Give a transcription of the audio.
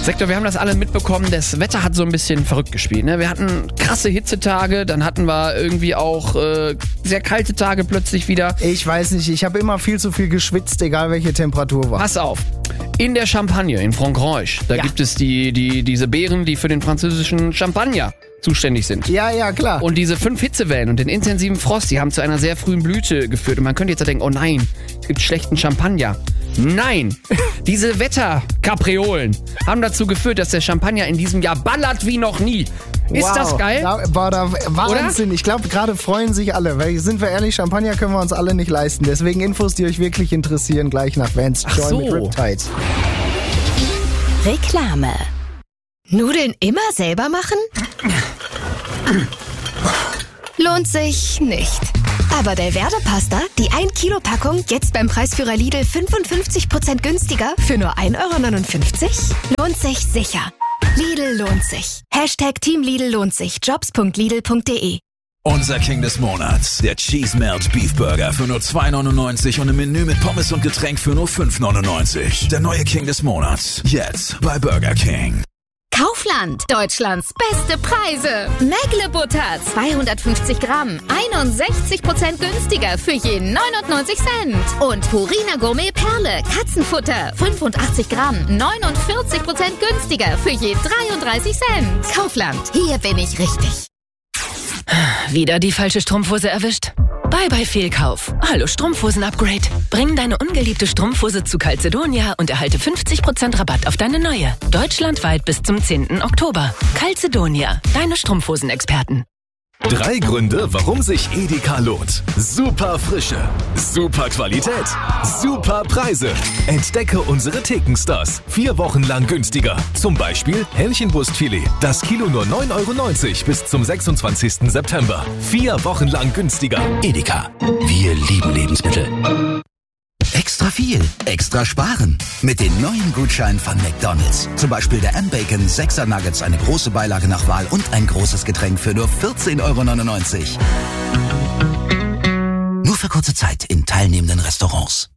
Sektor, wir haben das alle mitbekommen, das Wetter hat so ein bisschen verrückt gespielt. Ne? Wir hatten krasse Hitzetage, dann hatten wir irgendwie auch sehr kalte Tage plötzlich wieder. Ich weiß nicht, ich habe immer viel zu viel geschwitzt, egal welche Temperatur war. Pass auf, in der Champagne in Franche-Comté, da gibt es diese Beeren, die für den französischen Champagner zuständig sind. Ja, klar. Und diese 5 Hitzewellen und den intensiven Frost, die haben zu einer sehr frühen Blüte geführt. Und man könnte jetzt denken, oh nein, es gibt schlechten Champagner. Nein, diese Wetterkapriolen haben dazu geführt, dass der Champagner in diesem Jahr ballert wie noch nie. Ist das geil? Wahnsinn. Oder? Ich glaube, gerade freuen sich alle. Weil, sind wir ehrlich, Champagner können wir uns alle nicht leisten. Deswegen Infos, die euch wirklich interessieren, gleich nach Vans Joy mit Riptide. Reklame. Nudeln immer selber machen? Lohnt sich nicht. Aber der Werde-Pasta, die 1 Kilo Packung, jetzt beim Preisführer Lidl 55% günstiger für nur 1,59 €? Lohnt sich sicher. Lidl lohnt sich. Team Lidl lohnt sich. Jobs.lidl.de. Unser King des Monats, der Cheese Melt Beef Burger für nur 2,99 € und im Menü mit Pommes und Getränk für nur 5,99 €. Der neue King des Monats, jetzt bei Burger King. Kaufland, Deutschlands beste Preise. Mägle Butter, 250 Gramm, 61% günstiger für je 99 Cent. Und Purina Gourmet Perle, Katzenfutter, 85 Gramm, 49% günstiger für je 33 Cent. Kaufland, hier bin ich richtig. Wieder die falsche Strumpfhose erwischt? Bye Fehlkauf. Hallo Strumpfhosen-Upgrade. Bring deine ungeliebte Strumpfhose zu Calzedonia und erhalte 50% Rabatt auf deine neue. Deutschlandweit bis zum 10. Oktober. Calzedonia, deine Strumpfhosen-Experten. 3 Gründe, warum sich Edeka lohnt. Super Frische, super Qualität, super Preise. Entdecke unsere Thekenstars. 4 Wochen lang günstiger. Zum Beispiel Hähnchenbrustfilet. Das Kilo nur 9,90 € bis zum 26. September. 4 Wochen lang günstiger. Edeka. Wir lieben Lebensmittel. Extra viel, extra sparen. Mit den neuen Gutscheinen von McDonald's. Zum Beispiel der M-Bacon 6er Nuggets, eine große Beilage nach Wahl und ein großes Getränk für nur 14,99 €. Nur für kurze Zeit in teilnehmenden Restaurants.